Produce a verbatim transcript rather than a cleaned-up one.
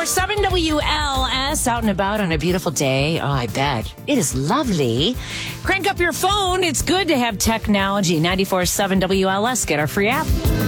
ninety-four point seven W L S, out and about on a beautiful day. Oh, I bet. It is lovely. Crank up your phone. It's good to have technology. ninety-four point seven W L S. Get our free app.